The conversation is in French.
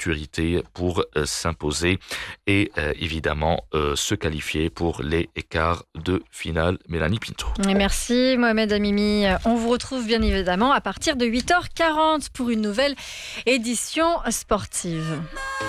maturité pour s'imposer et évidemment se qualifier pour les quarts de finale. Mélanie Pinto. Merci Mohamed Amimi. On vous retrouve bien évidemment à partir de 8h40 pour une nouvelle édition sportive.